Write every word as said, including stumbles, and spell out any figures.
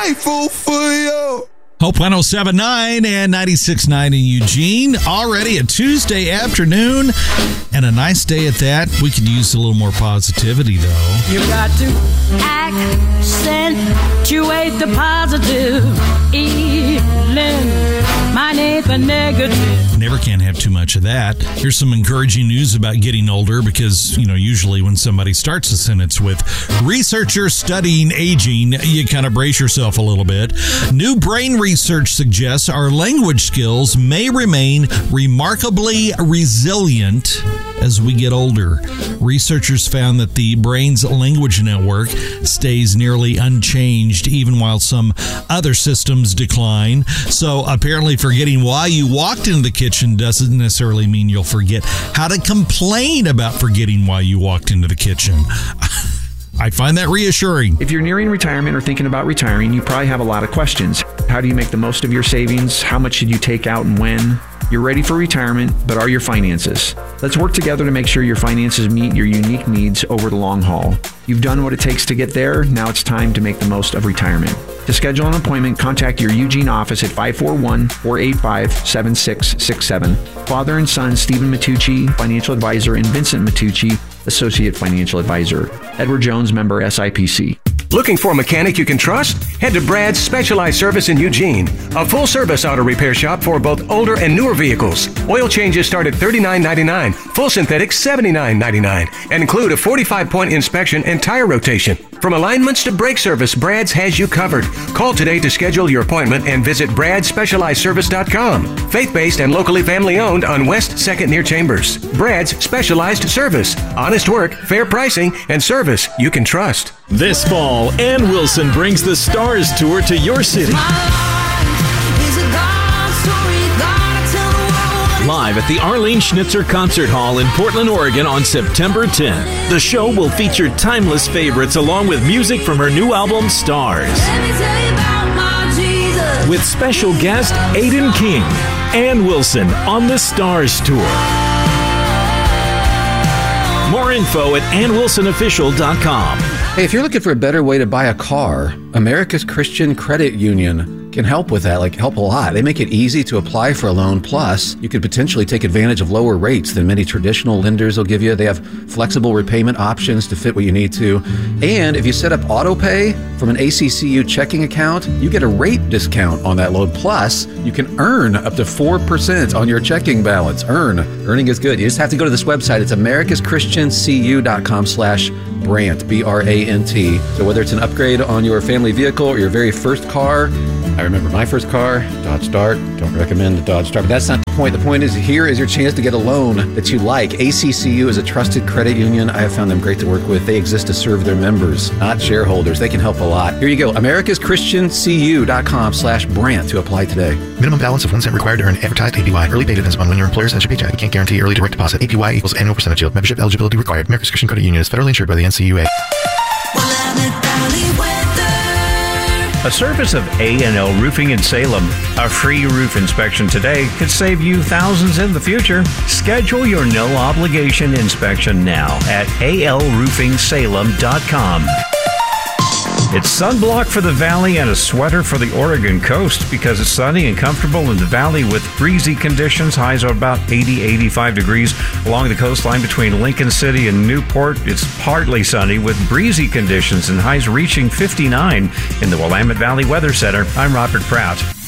grateful for you. Hope one oh seven point nine and ninety-six point nine in Eugene. Already a Tuesday afternoon and a nice day at that. We could use a little more positivity, though. You got to accentuate the positive. Eliminate the negative. Never can have too much of that. Here's some encouraging news about getting older because, you know, usually when somebody starts a sentence with researchers studying aging, you kind of brace yourself a little bit. New brain research suggests our language skills may remain remarkably resilient as we get older. Researchers found that the brain's language network stays nearly unchanged even while some other systems decline. So apparently forgetting why you walked into the kitchen doesn't necessarily mean you'll forget how to complain about forgetting why you walked into the kitchen. I find that reassuring. If you're nearing retirement or thinking about retiring, you probably have a lot of questions. How do you make the most of your savings? How much should you take out and when? You're ready for retirement, but are your finances? Let's work together to make sure your finances meet your unique needs over the long haul. You've done what it takes to get there. Now it's time to make the most of retirement. To schedule an appointment, contact your Eugene office at five four one, four eight five, seven six six seven. Father and son, Stephen Matucci, financial advisor, and Vincent Matucci, associate financial advisor. Edward Jones, member S I P C. Looking for a mechanic you can trust? Head to Brad's Specialized Service in Eugene, a full-service auto repair shop for both older and newer vehicles. Oil changes start at thirty-nine ninety-nine, full synthetic seventy-nine ninety-nine, and include a forty-five point inspection and tire rotation. From alignments to brake service, Brad's has you covered. Call today to schedule your appointment and visit brad specialized service dot com. Faith-based and locally family-owned on West second near Chambers. Brad's Specialized Service. Honest work, fair pricing, and service you can trust. This fall, Ann Wilson brings the Stars Tour to your city. Live at the Arlene Schnitzer Concert Hall in Portland, Oregon on September tenth. The show will feature timeless favorites along with music from her new album, Stars. With special guest Aiden King. Ann Wilson on the Stars Tour. More info at ann wilson official dot com. Hey, if you're looking for a better way to buy a car, America's Christian Credit Union can help with that, like help a lot. They make it easy to apply for a loan. Plus, you could potentially take advantage of lower rates than many traditional lenders will give you. They have flexible repayment options to fit what you need to. And if you set up auto pay from an A C C U checking account, you get a rate discount on that loan. Plus, you can earn up to four percent on your checking balance. Earn. Earning is good. You just have to go to this website. It's americas christian c u dot com slash Brant, B R A N T. So whether it's an upgrade on your family vehicle or your very first car, I remember my first car, Dodge Dart. Don't recommend the Dodge Dart, but that's not the point. The point is, here is your chance to get a loan that you like. A C C U is a trusted credit union. I have found them great to work with. They exist to serve their members, not shareholders. They can help a lot. Here you go, americas christian c u dot com slash Brant to apply today. Minimum balance of one cent required to earn advertised A P Y. Early pay depends on when your employer sends your paycheck. We can't guarantee early direct deposit. A P Y equals annual percentage yield. Membership eligibility required. America's Christian Credit Union is federally insured by the N C U A. A service of A and L Roofing in Salem. A free roof inspection today could save you thousands in the future. Schedule your no-obligation inspection now at a l roofing salem dot com. It's sunblock for the valley and a sweater for the Oregon coast because it's sunny and comfortable in the valley with breezy conditions. Highs are about eighty, eighty-five degrees. Along the coastline between Lincoln City and Newport, it's partly sunny with breezy conditions and highs reaching fifty-nine in the Willamette Valley Weather Center. I'm Robert Pratt.